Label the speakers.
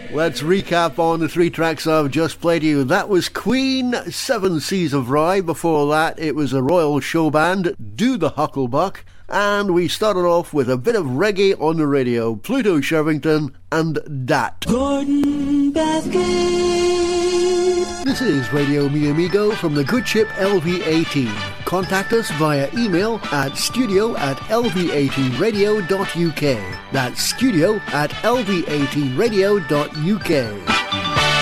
Speaker 1: Let's recap on the three tracks I've just played you. That was Queen, Seven Seas of Rye. Before that, it was a Royal Show Band, Do the Hucklebuck. And we started off with a bit of reggae on the radio, Pluto Shervington and Dat.
Speaker 2: Gordon Basket.
Speaker 1: This is Radio Mi Amigo from the good ship LV18. Contact us via email at studio@lv18radio.uk. That's studio@lv18radio.uk.